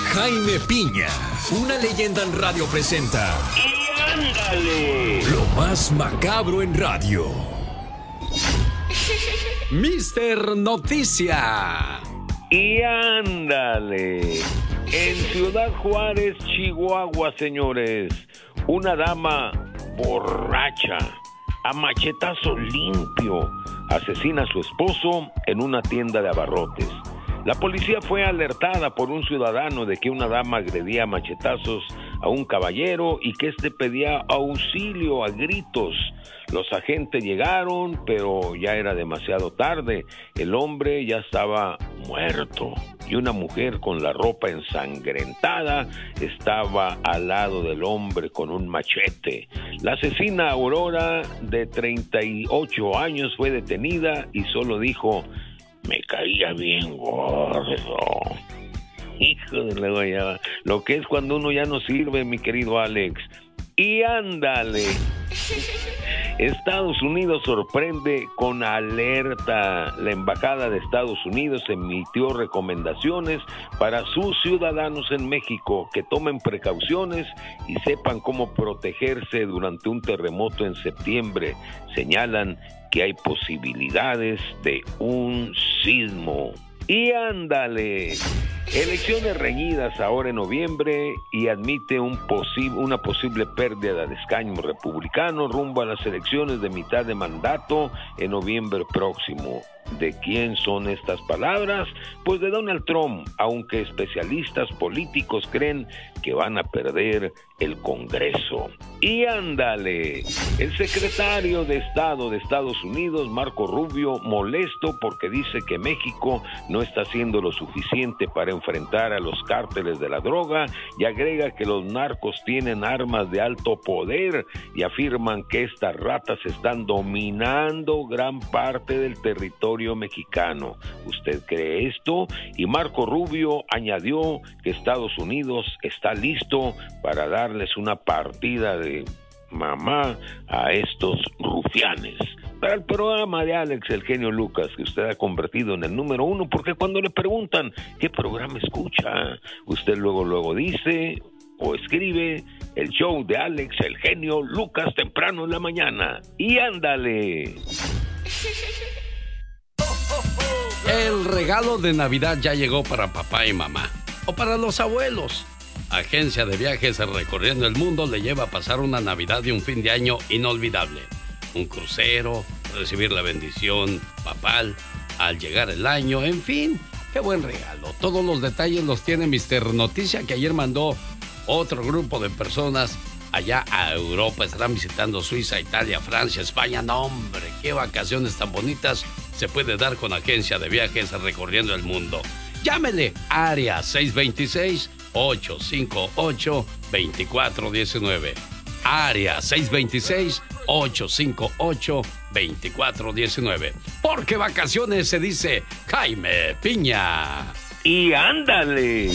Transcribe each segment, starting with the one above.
Jaime Piña, una leyenda en radio presenta. ¡Y ándale! Lo más macabro en radio. Mister Noticia. ¡Y ándale! En Ciudad Juárez, Chihuahua, señores, una dama borracha, a machetazo limpio, asesina a su esposo en una tienda de abarrotes. La policía fue alertada por un ciudadano de que una dama agredía a machetazos a un caballero y que éste pedía auxilio a gritos. Los agentes llegaron, pero ya era demasiado tarde. El hombre ya estaba muerto y una mujer con la ropa ensangrentada estaba al lado del hombre con un machete. La asesina Aurora, de 38 años, fue detenida y solo dijo: "Me caía bien gordo". Hijo de la guayaba. Lo que es cuando uno ya no sirve, mi querido Alex. Y ándale. Estados Unidos sorprende con alerta. La Embajada de Estados Unidos emitió recomendaciones para sus ciudadanos en México que tomen precauciones y sepan cómo protegerse durante un terremoto en septiembre. Señalan que hay posibilidades de un sismo. Y ándale, elecciones reñidas ahora en noviembre y admite una posible pérdida de escaños republicanos rumbo a las elecciones de mitad de mandato en noviembre próximo. ¿De quién son estas palabras? Pues de Donald Trump, aunque especialistas políticos creen que van a perder el Congreso. Y ándale, el secretario de Estado de Estados Unidos, Marco Rubio, molesto porque dice que México no está haciendo lo suficiente para enfrentar a los cárteles de la droga y agrega que los narcos tienen armas de alto poder y afirman que estas ratas están dominando gran parte del territorio mexicano. ¿Usted cree esto? Y Marco Rubio añadió que Estados Unidos está listo para darles una partida de mamá a estos rufianes. Para el programa de Alex, el genio Lucas, que usted ha convertido en el número 1, porque cuando le preguntan qué programa escucha, usted luego dice o escribe: el show de Alex, el genio Lucas, temprano en la mañana. Y ándale. El regalo de Navidad ya llegó para papá y mamá, o para los abuelos. Agencia de Viajes Recorriendo el Mundo le lleva a pasar una Navidad y un fin de año inolvidable. Un crucero, recibir la bendición papal al llegar el año, en fin, qué buen regalo. Todos los detalles los tiene Mister Noticia, que ayer mandó otro grupo de personas allá a Europa. Estarán visitando Suiza, Italia, Francia, España. No, hombre, qué vacaciones tan bonitas se puede dar con Agencia de Viajes Recorriendo el Mundo. Llámele, área 626-858-2419. Área 626-858-2419. Porque vacaciones se dice Jaime Piña. Y ándale.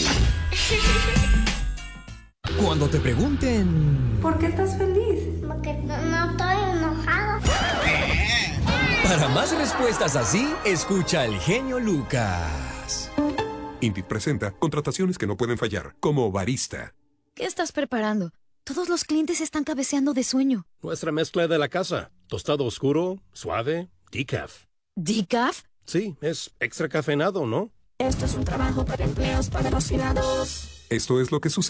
Cuando te pregunten ¿por qué estás feliz? Porque no estoy enojado. Para más respuestas así, escucha al genio Lucas. Indeed presenta contrataciones que no pueden fallar, como barista. ¿Qué estás preparando? Todos los clientes están cabeceando de sueño. Nuestra mezcla de la casa. Tostado oscuro, suave, decaf. ¿Decaf? Sí, es extra cafeinado, ¿no? Esto es un trabajo para empleos patrocinados. Esto es lo que sucede